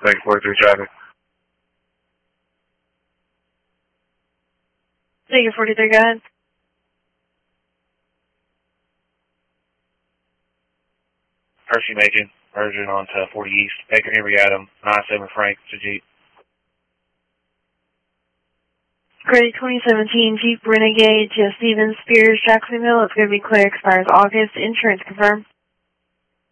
Thank you, 43 traffic. Thank you, 43, go ahead. Hershey Macon, merging onto 40 East, Baker Henry Adam, 97 Frank, it's a Jeep. Grade 2017 Jeep Renegade, Stevens, Spears, Jacksonville. It's going to be clear, expires August. Insurance confirmed.